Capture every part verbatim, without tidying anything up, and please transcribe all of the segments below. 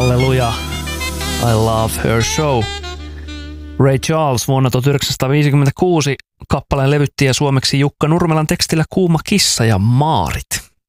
Halleluja. I love her show. Ray Charles vuonna tuhatyhdeksänsataaviisikymmentäkuusi kappaleen levytti ja suomeksi Jukka Nurmelan tekstillä Kuuma kissa ja maarit.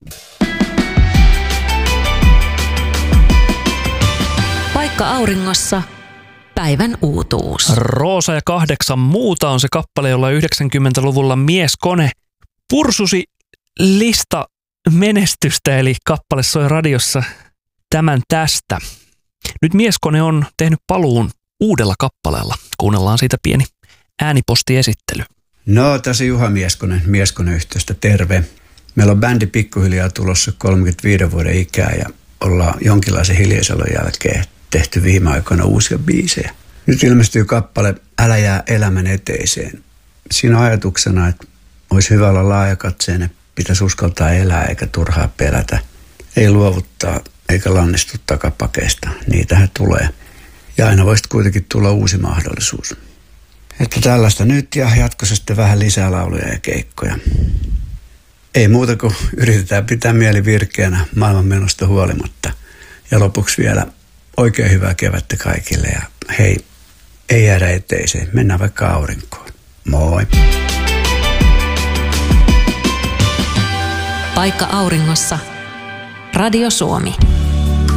Paikka auringossa. Päivän uutuus. Roosa ja kahdeksan muuta on se kappale, jolla yhdeksänkymmentäluvulla mieskone pursusi lista menestystä, eli kappale soi radiossa Tämän tästä. Nyt mieskone on tehnyt paluun uudella kappaleella. Kuunnellaan siitä pieni äänipostiesittely. No, tässä Juha Mieskonen, Mieskonen-yhtiöstä terve. Meillä on bändi pikkuhiljaa tulossa kolmekymmentäviiden vuoden ikää ja ollaan jonkinlaisen hiljaiselon jälkeen tehty viime aikoina uusia biisejä. Nyt ilmestyy kappale Älä jää elämän eteiseen. Siinä on ajatuksena, että olisi hyvä olla laajakatseinen, pitäisi uskaltaa elää eikä turhaa pelätä. Ei luovuttaa eikä lannistu takapakeista. Niitähän tulee. Ja aina voisi kuitenkin tulla uusi mahdollisuus. Että tällaista nyt ja jatkossa sitten vähän lisää lauluja ja keikkoja. Ei muuta kuin yritetään pitää mieli virkeänä maailmanmenosta huolimatta. Ja lopuksi vielä oikein hyvää kevättä kaikille ja hei, ei jäädä eteiseen. Mennään vaikka aurinkoon. Moi! Paikka auringossa. Radio Suomi.